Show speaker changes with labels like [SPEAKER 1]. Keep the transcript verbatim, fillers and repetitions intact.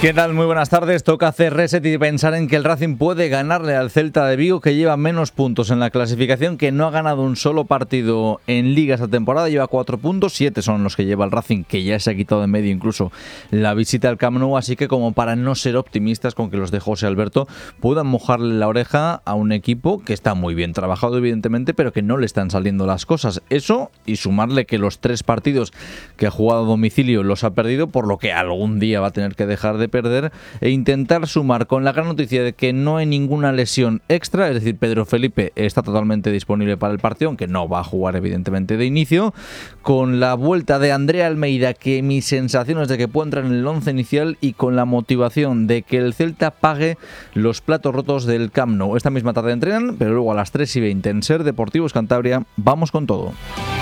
[SPEAKER 1] ¿Qué tal? Muy buenas tardes. Toca hacer reset y pensar en que el Racing puede ganarle al Celta de Vigo, que lleva menos puntos en la clasificación, que no ha ganado un solo partido en Liga esta temporada, lleva cuatro puntos, siete son los que lleva el Racing, que ya se ha quitado de medio incluso la visita al Camp Nou, así que como para no ser optimistas con que los de José Alberto puedan mojarle la oreja a un equipo que está muy bien trabajado evidentemente, pero que no le están saliendo las cosas. Eso y sumarle que los tres partidos que ha jugado a domicilio los ha perdido, por lo que algún día va a tener que dejar de perder, e intentar sumar con la gran noticia de que no hay ninguna lesión extra, es decir, Pedro Felipe está totalmente disponible para el partido, aunque no va a jugar evidentemente de inicio, con la vuelta de André Almeida, que mis sensaciones de que puede entrar en el once inicial, y con la motivación de que el Celta pague los platos rotos del Camp Nou. Esta misma tarde entrenan, pero luego a las tres y veinte en Ser Deportivos Cantabria vamos con todo.